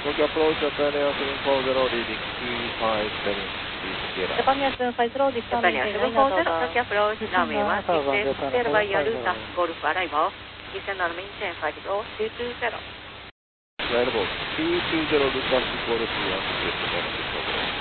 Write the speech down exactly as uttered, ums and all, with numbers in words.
Tokyo approach, Japan Air seven four zero, leading two five seven, leading Sierra. Japan Air seven five zero, descending seven four zero, Tokyo approach, runway one six, Sierra by Yaruta, Golf arrival, descend on maintain five zero two two zero. Available two two zero, descent to quarter three,